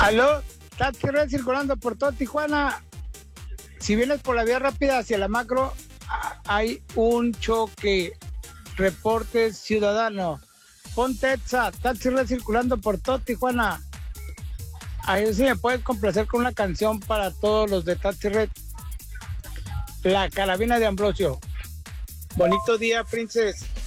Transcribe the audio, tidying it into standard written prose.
Aló, Taxi Red circulando por todo Tijuana. Si vienes por la vía rápida hacia la macro, hay un choque. Reportes ciudadano. Ponte ETSA, Taxi Red circulando por todo Tijuana. Ahí sí me puedes complacer con una canción para todos los de Taxi Red. La carabina de Ambrosio. Bonito día, Princess.